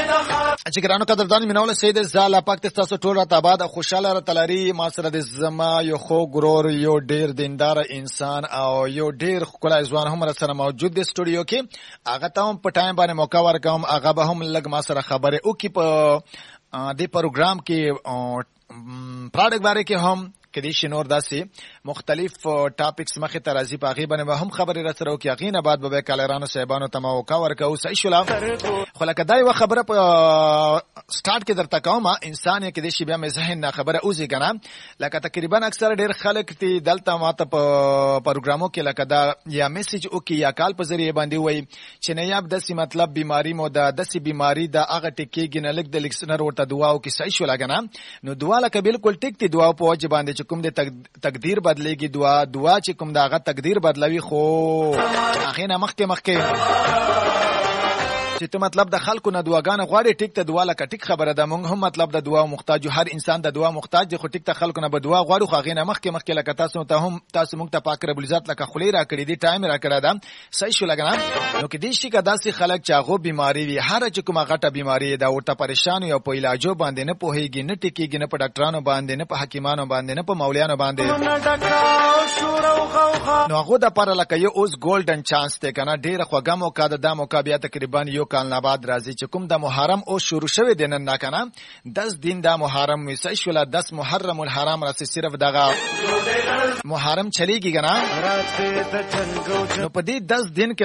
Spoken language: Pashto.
چې ګرانو قدردان مینول سید زاله پاک تاسو ټول را آباد خوشاله را تلری ما سره د زما یو خو ګرور یو ډیر دیندار انسان او یو ډیر خلای ځوان هم سره موجود دی سټوډیو کې هغه ته هم په ټایم باندې موقع ورکوم هغه به هم لګ ما سره خبره او کې په دې پروګرام کې پروډکټ باره کې هم کدي شنور داسي مختلف ټاپکس مخه ترازی پاغي باندې هم خبرې را سره او کې یقینا بعد به کالرانو صاحبانو تمو کا ورکو صحیح شولا خو لکه دای و خبره په سٹارټ کې درته کوم انسان کې د شی بیا مې ذهن نه خبره اوسې کنه لکه تقریبا اکثر ډیر خلک تی دلته ماته په پروګرامو کې لکه دا یا میسج او کې یا کال په ذریعہ باندې وای چې نه یاب داسي مطلب بیماری مو دا داسي بیماری دا هغه ټکی کې نه لګ د لیکسنر ورته دعا او کې صحیح شولا کنه نو دعا لکه بالکل ټیک تی دعا په وجه باندې چې کوم د تقدیر بدلېږي دعا چې کوم داغه تقدیر بدلوي خو اخینه مخکې چې ته مطلب د خلکو نه دعاګانې غواړي ټیک ته دعا لکه ټیک خبره ده مونږ هم مطلب د دعا محتاج هر انسان د دعا محتاج دی خو ټیک ته خلکو نه به دعا غواړو خو غینه مخکې لکه تاسو مونږ ته پاک رب العزت لکه خلی را کړی دی ټایم را کړی دا صحیح شو لګنه نو کې دې شي کدا سي خلک چې هغه بیماری وي هر چې کومه غټه بیماری ده ورته پریشان یو په علاجو باندې نه پوهیږي نه ټیکيږي نه په ډاکټرانو باندې نه په حکیمانو باندې نه په مولایانو باندې نو هغه د پر لکه یو اوس ګولډن چانس ته کنه ډیره خوګه موقع ده د موقع بیا تقریبا یو کال نه بعد راځي چې کوم د محرم او شروع شوه دین نه کنه 10 دین د محرم وسه شولا 10 محرم الحرام راځي صرف دغه محرم چلیږي کنه نو په دې 10 دین کې